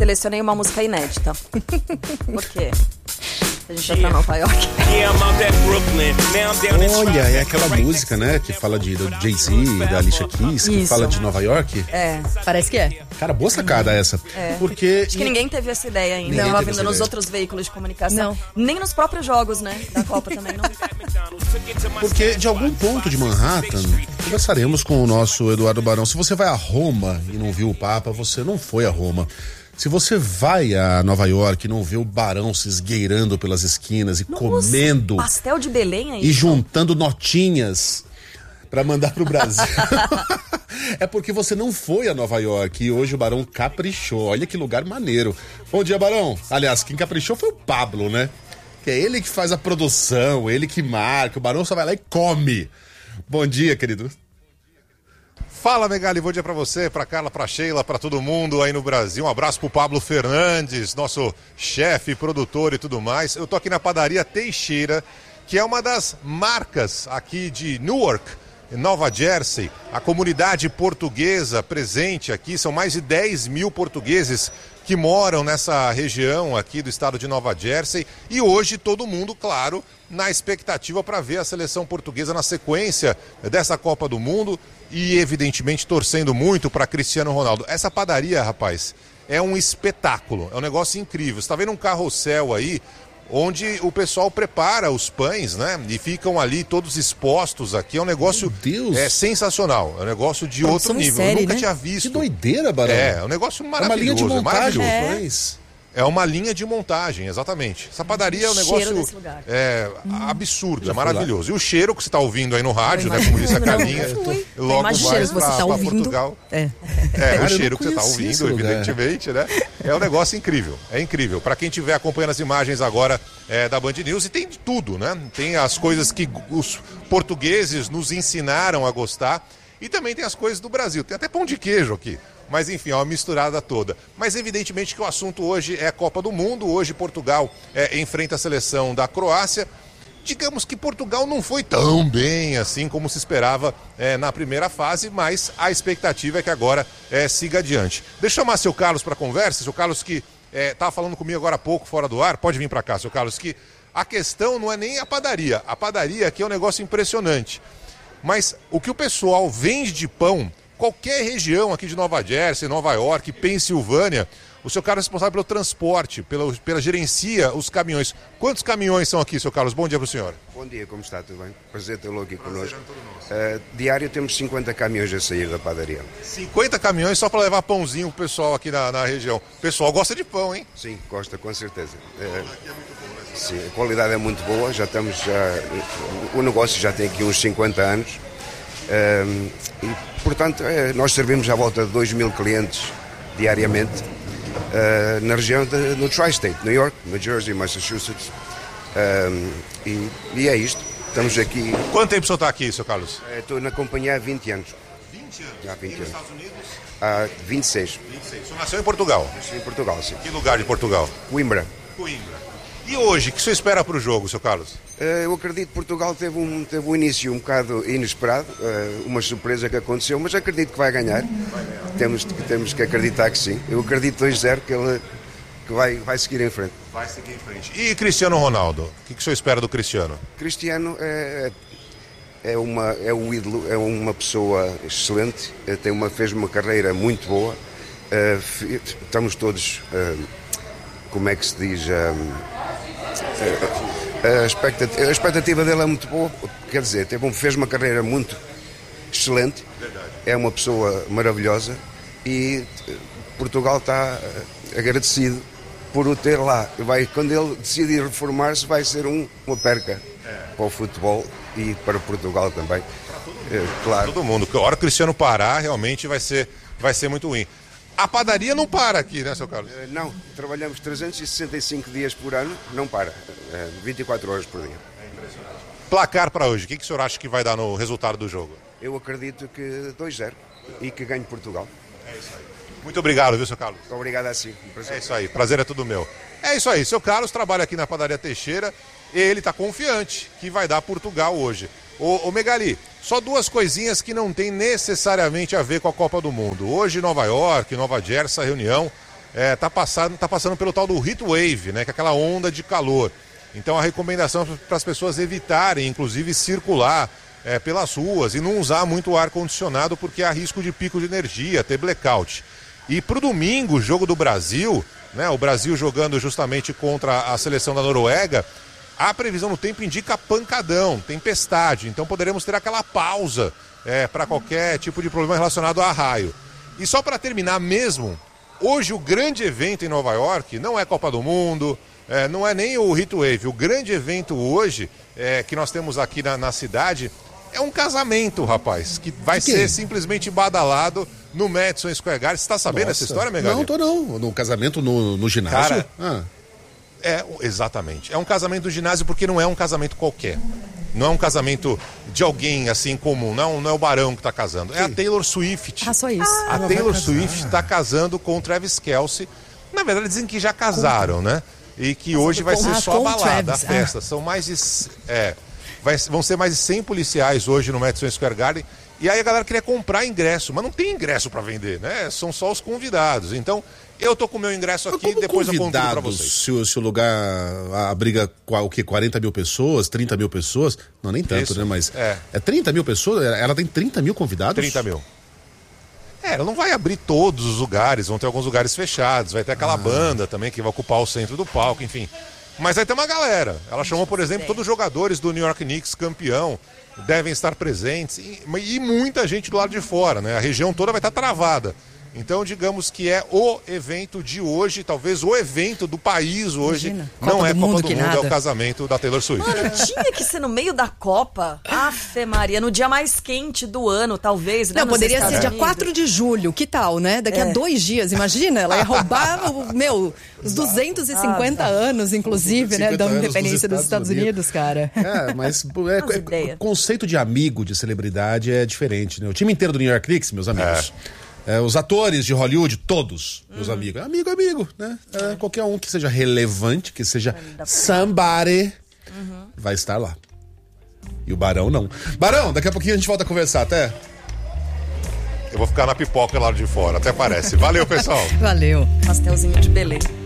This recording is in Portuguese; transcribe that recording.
selecionei uma música inédita. Por quê? A gente vai pra Nova York. Olha, é aquela música, né, que fala do Jay-Z, da Alicia Keys, que fala de Nova York. Parece que é. Cara, boa sacada essa. Porque... Acho que ninguém teve essa ideia ainda. Não, vindo nos outros veículos de comunicação. Não. Nem nos próprios jogos, né, da Copa também, não. Porque de algum ponto de Manhattan, conversaremos com o nosso Eduardo Barão. Se você vai a Roma e não viu o Papa, você não foi a Roma. Se você vai a Nova York e não vê o Barão se esgueirando pelas esquinas e comendo... pastel de Belém aí. E juntando notinhas pra mandar pro Brasil. É porque você não foi a Nova York e hoje o Barão caprichou. Olha que lugar maneiro. Bom dia, Barão. Aliás, quem caprichou foi o Pablo, né? Que é ele que faz a produção, ele que marca. O Barão só vai lá e come. Bom dia, querido. Fala, Megali, bom dia pra você, pra Carla, pra Sheila, pra todo mundo aí no Brasil. Um abraço pro Pablo Fernandes, nosso chefe, produtor e tudo mais. Eu tô aqui na padaria Teixeira, que é uma das marcas aqui de Newark, Nova Jersey. A comunidade portuguesa presente aqui, são mais de 10 mil portugueses que moram nessa região aqui do estado de Nova Jersey. E hoje todo mundo, claro, na expectativa para ver a seleção portuguesa na sequência dessa Copa do Mundo e, evidentemente, torcendo muito para Cristiano Ronaldo. Essa padaria, rapaz, é um espetáculo, é um negócio incrível. Você está vendo um carrossel aí, onde o pessoal prepara os pães, né? E ficam ali todos expostos aqui. É um negócio sensacional. É um negócio de outro nível. Eu nunca tinha visto. Que doideira, Barão. É um negócio maravilhoso. É uma linha de montagem, pães. É uma linha de montagem, exatamente. Essa padaria é um negócio absurdo, é maravilhoso. E o cheiro que você está ouvindo aí no rádio, né? Como disse a Carlinha, logo vai para Portugal. O cheiro que você está ouvindo, evidentemente, né? É um negócio incrível, é incrível. Para quem estiver acompanhando as imagens agora da Band News, e tem de tudo, né? Tem as coisas que os portugueses nos ensinaram a gostar e também tem as coisas do Brasil. Tem até pão de queijo aqui. Mas enfim, é uma misturada toda. Mas evidentemente que o assunto hoje é a Copa do Mundo. Hoje Portugal enfrenta a seleção da Croácia. Digamos que Portugal não foi tão bem assim como se esperava na primeira fase, mas a expectativa é que agora siga adiante. Deixa eu chamar seu Carlos para a conversa. Seu Carlos que estava falando comigo agora há pouco, fora do ar. Pode vir para cá, seu Carlos, que a questão não é nem a padaria. A padaria aqui é um negócio impressionante. Mas o que o pessoal vende de pão... Qualquer região aqui de Nova Jersey, Nova York, Pensilvânia, o seu Carlos é responsável pelo transporte, pela gerencia os caminhões. Quantos caminhões são aqui, seu Carlos? Bom dia para o senhor. Bom dia, como está? Tudo bem? Prazer tê-lo aqui connosco. Diário temos 50 caminhões a sair da padaria. 50 caminhões só para levar pãozinho pro pessoal aqui na região. O pessoal gosta de pão, hein? Sim, gosta, com certeza. Sim, a qualidade é muito boa, o negócio já tem aqui uns 50 anos. E, portanto, nós servimos à volta de 2 mil clientes diariamente na região no Tri-State, New York, New Jersey, Massachusetts, e é isto, estamos aqui. Quanto tempo o senhor está aqui, seu Carlos? Estou na companhia há 20 anos. 20 anos? Há 20 e nos anos. Estados Unidos? Há 26. 26. O senhor nasceu em Portugal? Nasci em Portugal, sim. Que lugar de Portugal? Coimbra. E hoje, o que o senhor espera para o jogo, seu Carlos? Eu acredito que Portugal teve um início um bocado inesperado, uma surpresa que aconteceu, mas acredito que vai ganhar. Temos que acreditar que sim. Eu acredito 2-0 que vai seguir em frente. Vai seguir em frente. E Cristiano Ronaldo? O que o senhor espera do Cristiano? Cristiano é um ídolo, é uma pessoa excelente, fez uma carreira muito boa. Estamos todos, como é que se diz... A expectativa dele é muito boa, quer dizer, fez uma carreira muito excelente, é uma pessoa maravilhosa e Portugal está agradecido por o ter lá. Quando ele decidir reformar-se vai ser uma perca para o futebol e para Portugal também. Claro. Todo mundo, que a hora que o Cristiano parar realmente vai ser muito ruim. A padaria não para aqui, né, seu Carlos? Não, trabalhamos 365 dias por ano, não para, 24 horas por dia. É impressionante. Placar para hoje, o que o senhor acha que vai dar no resultado do jogo? Eu acredito que 2-0 e que ganhe Portugal. É isso aí. Muito obrigado, viu, seu Carlos? Muito obrigado a si. É isso aí, prazer é tudo meu. É isso aí, seu Carlos trabalha aqui na padaria Teixeira e ele está confiante que vai dar Portugal hoje. Ô Megali, só duas coisinhas que não tem necessariamente a ver com a Copa do Mundo. Hoje Nova York, Nova Jersey, essa reunião tá passando pelo tal do heat wave, né? Que é aquela onda de calor. Então a recomendação para as pessoas evitarem, inclusive, circular pelas ruas e não usar muito ar-condicionado, porque há risco de pico de energia, ter blackout. E para o domingo, o jogo do Brasil, né? O Brasil jogando justamente contra a seleção da Noruega, a previsão do tempo indica pancadão, tempestade. Então poderemos ter aquela pausa para qualquer tipo de problema relacionado a raio. E só para terminar mesmo, hoje o grande evento em Nova York não é Copa do Mundo, não é nem o Heat Wave. O grande evento hoje que nós temos aqui na cidade é um casamento, rapaz, que vai ser simplesmente badalado no Madison Square Garden. Você está sabendo essa história, Megali? Não, tô não. No casamento no ginásio? Cara, exatamente. É um casamento do ginásio porque não é um casamento qualquer. Não é um casamento de alguém assim comum. Não é o Barão que está casando. É a Taylor Swift. Só isso. A Taylor Swift está casando com o Travis Kelce. Na verdade, dizem que já casaram, né? E que hoje vai ser só a balada, a festa. São mais de... vão ser mais de 100 policiais hoje no Madison Square Garden. E aí a galera queria comprar ingresso, mas não tem ingresso para vender, né? São só os convidados. Então, eu tô com o meu ingresso aqui, depois eu convido para vocês. Se o lugar abriga 40 mil pessoas, 30 mil pessoas, não, nem tanto, isso, né? Mas é 30 mil pessoas? Ela tem 30 mil convidados? 30 mil. Ela não vai abrir todos os lugares, vão ter alguns lugares fechados, vai ter aquela banda também que vai ocupar o centro do palco, enfim. Mas vai ter uma galera. Ela chamou, por exemplo, todos os jogadores do New York Knicks, campeão, devem estar presentes, e muita gente do lado de fora, né? A região toda vai estar travada. Então, digamos que é o evento de hoje, talvez o evento do país hoje. Imagina. Não é Copa do Mundo, é o casamento da Taylor Swift. Mano, tinha que ser no meio da Copa. Afe Maria, no dia mais quente do ano, talvez. Não, poderia ser dia 4 de julho, que tal, né? Daqui a 2 dias, imagina, ela ia roubar, os 250 anos, inclusive, né? Da independência dos Estados Unidos, cara. Mas o conceito de amigo, de celebridade é diferente, né? O time inteiro do New York Knicks, meus amigos... os atores de Hollywood, todos, meus amigos. Amigo, né? Qualquer um que seja relevante, que seja somebody, vai estar lá. E o Barão não. Barão, daqui a pouquinho a gente volta a conversar, até. Eu vou ficar na pipoca lá de fora, até parece. Valeu, pessoal. Valeu. Pastelzinho de Belém.